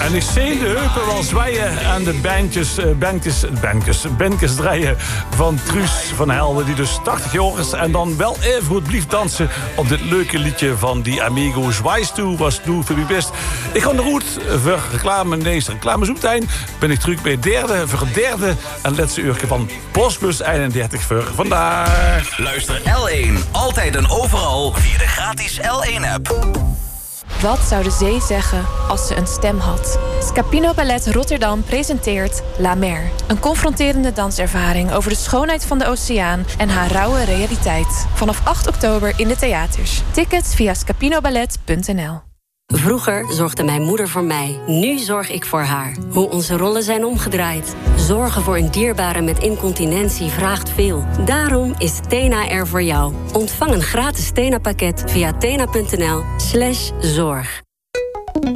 En ik zie de heupen wel zwaien aan de bankjes draaien van Truus van Helden, die dus 80 jaar is en dan wel even goed blijft dansen op dit leuke liedje van die Amigos. Wijs toe, was toe voor wie best. Ik ga de route voor reclame zometeen ben ik terug bij het derde en laatste uurtje van Postbus 31 voor vandaag. Luister L1 altijd en overal via de gratis L1-app. Wat zou de zee zeggen als ze een stem had? Scapino Ballet Rotterdam presenteert La Mer. Een confronterende danservaring over de schoonheid van de oceaan en haar rauwe realiteit. Vanaf 8 oktober in de theaters. Tickets via scapinoballet.nl. Vroeger zorgde mijn moeder voor mij. Nu zorg ik voor haar. Hoe onze rollen zijn omgedraaid. Zorgen voor een dierbare met incontinentie vraagt veel. Daarom is Tena er voor jou. Ontvang een gratis Tena-pakket via tena.nl/zorg.